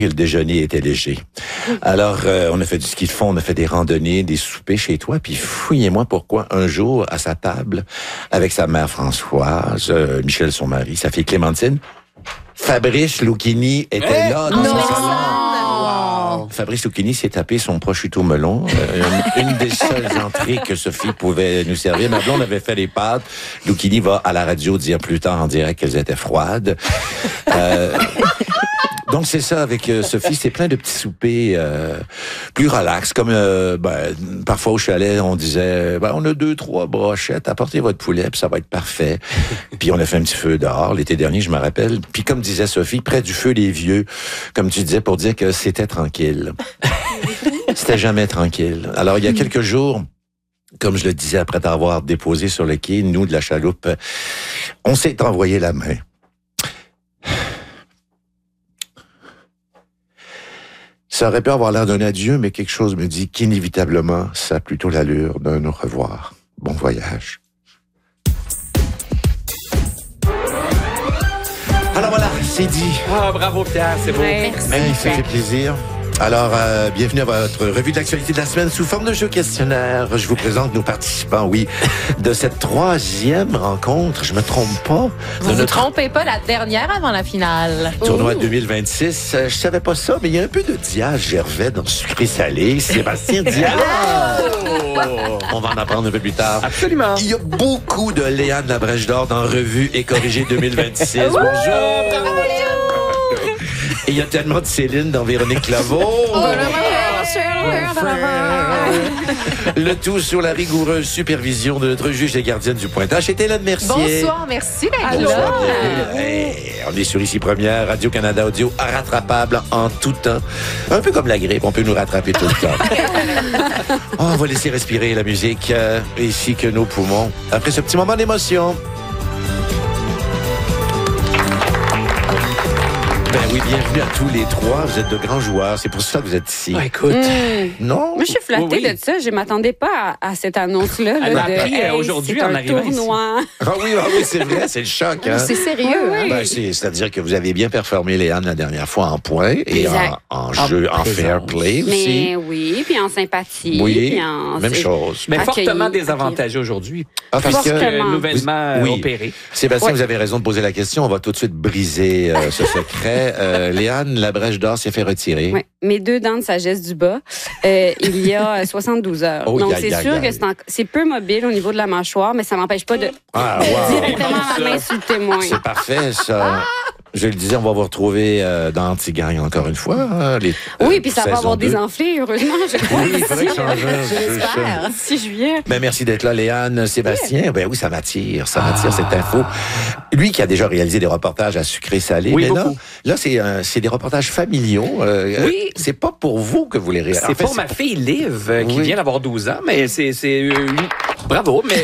Le déjeuner était léger. Alors, on a fait du ski de fond, on a fait des randonnées, des soupers chez toi, puis fouillez-moi pourquoi un jour, à sa table, avec sa mère Françoise, Michel son mari, sa fille Clémentine, Fabrice Lucchini était là dans son salon. Fabrice Lucchini s'est tapé son prosciutto melon, une des seules entrées que Sophie pouvait nous servir. Ma blonde avait fait les pâtes. Lucchini va à la radio dire plus tard en direct qu'elles étaient froides. Donc, c'est ça, avec Sophie, c'est plein de petits soupers plus relax, comme parfois au chalet, on disait, on a 2-3 brochettes, apportez votre poulet, puis ça va être parfait. Puis on a fait un petit feu dehors l'été dernier, je me rappelle. Puis comme disait Sophie, près du feu des vieux, comme tu disais, pour dire que c'était tranquille. C'était jamais tranquille. Alors, il y a quelques jours, comme je le disais après t'avoir déposé sur le quai, nous, de la chaloupe, on s'est envoyé la main. Ça aurait pu avoir l'air d'un adieu, mais quelque chose me dit qu'inévitablement, ça a plutôt l'allure d'un au revoir. Bon voyage. Alors voilà, c'est dit. Ah, bravo Pierre, c'est beau. Ouais, merci. Ça fait plaisir. Alors, bienvenue à votre revue de l'actualité de la semaine sous forme de jeu questionnaire. Je vous présente nos participants, de cette 3e rencontre. Je me trompe pas. Vous ne trompez pas, la dernière avant la finale. Tournoi 2026. Je savais pas ça, mais il y a un peu de Diaz Gervais dans Sucré-Salé. Sébastien Diaz. On va en apprendre un peu plus tard. Absolument. Il y a beaucoup de Léane Labrèche d'Or dans Revue et Corrigée 2026. Bonjour. Et il y a tellement de Céline dans Véronique Laveau. Le tout sur la rigoureuse supervision de notre juge et gardienne du pointage, c'est Hélène Mercier. Bonsoir, merci d'être Bonsoir, là. bienvenue. On est sur Ici Première, Radio-Canada Audio, rattrapable en tout temps. Un peu comme la grippe, on peut nous rattraper tout le temps. On va laisser respirer la musique, ainsi que nos poumons. Après ce petit moment d'émotion. Oui, bienvenue à tous les trois. Vous êtes de grands joueurs. C'est pour ça que vous êtes ici. Écoute. Non? Moi, je suis flattée de ça. Je ne m'attendais pas à cette annonce-là. Elle m'a appris aujourd'hui c'est en un arrivant tournoi. Ah oui, c'est vrai, c'est le choc. Hein? C'est sérieux. Oui. C'est-à-dire que vous avez bien performé, Léane, la dernière fois en points et en jeu, en fair play aussi. Mais oui, puis en sympathie. Oui, puis en, même chose. Mais accueilli, fortement désavantagé aujourd'hui. Parce que Fortement. Nouvellement opéré. Sébastien, vous avez raison de poser la question. On va tout de suite briser ce secret. Léane Labrèche d'Or s'est fait retirer. Oui, mes 2 dents de sagesse du bas, il y a 72 heures. Oh, donc, c'est sûr que c'est peu mobile au niveau de la mâchoire, mais ça m'empêche pas de directement la main sur le témoin. C'est parfait, ça. Je le disais, on va vous retrouver dans Antigagne encore une fois. Oui, puis ça va saison avoir 2. désenflé, heureusement, je crois. Oui, il faudrait que ça change. J'espère. 6 juillet. Ben, merci d'être là, Léane. Sébastien, ben oui, ça m'attire cette info. Lui qui a déjà réalisé des reportages à Sucré-Salé, Oui, mais beaucoup. là c'est des reportages familiaux. Oui. C'est pas pour vous que vous les réalisez. C'est pour ma fille Liv, qui Oui. vient d'avoir 12 ans, mais c'est bravo, mais...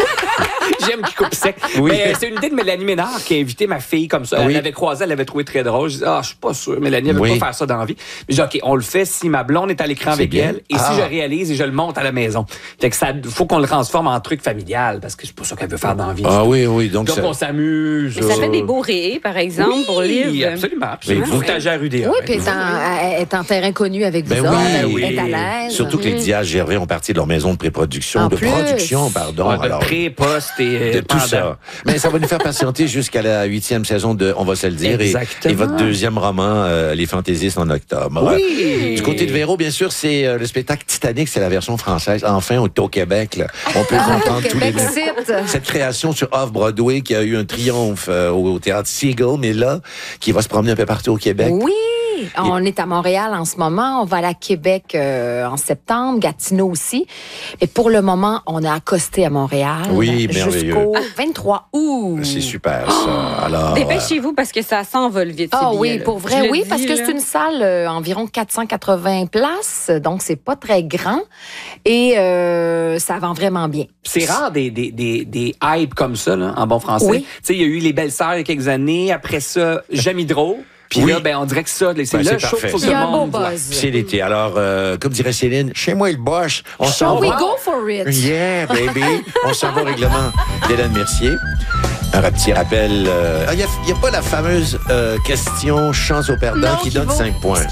J'aime qu'il coupe sec. Oui. Mais c'est une idée de Mélanie Ménard qui a invité ma fille comme ça. Elle Oui. l'avait croisée, elle l'avait trouvé très drôle. Je dis, je suis pas sûr. Mélanie, elle veut Oui. pas faire ça dans la vie. Mais j'ai dit, OK, on le fait si ma blonde est à l'écran C'est avec bien. elle et si je réalise et je le monte à la maison. Fait que ça, faut qu'on le transforme en truc familial parce que c'est pas ça qu'elle veut faire dans la vie. Oui. Donc on s'amuse. Ça fait des beaux rires, par exemple, pour Oui, Liv. absolument. Oui, Vous partagez à RUDA. Oui, puis elle est en terrain connu avec vous Ben autres. oui. Elle est à l'aise. Surtout que les Diaz Gervais ont parti de leur maison de pré-production, En de plus. production, pardon. De pré, post et de tout pendant. ça. Mais ça va nous faire patienter jusqu'à la 8e saison de On va se le dire Exactement. et votre 2e roman Les Fantaisistes en octobre. Oui. Du côté de Véro, bien sûr, c'est le spectacle Titanic, c'est la version française. Enfin, au Québec, là, on peut comprendre tous les Québec site. cette création sur Off-Broadway qui a eu un triomphe au théâtre Seagull, mais là, qui va se promener un peu partout au Québec. Oui, on est à Montréal en ce moment. On va aller à Québec en septembre, Gatineau aussi. Mais pour le moment, on a accosté à Montréal Oui, merveilleux. jusqu'au 23 août. C'est super, ça. Alors, Dépêchez-vous parce que ça s'envole vite. Ah ces oui, billets-là. pour Je vrai, le oui, dis, parce que là. c'est une salle environ 480 places, donc c'est pas très grand et ça vend vraiment bien. C'est rare des hypes comme ça, là, en bon français. Oui. Tu sais, il y a eu Les Belles-Sœurs il y a quelques années. Après ça, J'aime Hydro. Puis Oui. là, ben, on dirait que ça, c'est Ben, là, c'est je trouve parfait, qu'il faut que Il y le a un beau monde voit. buzz. c'est l'été. Alors, comme dirait Céline, chez moi, il boche. On So s'en we va. go for it. Yeah, baby. On s'en va au règlement d'Hélène Mercier. Un petit rappel. Il n'y a pas la fameuse question chance au perdant Non, qui qui donne vaut- 5 points.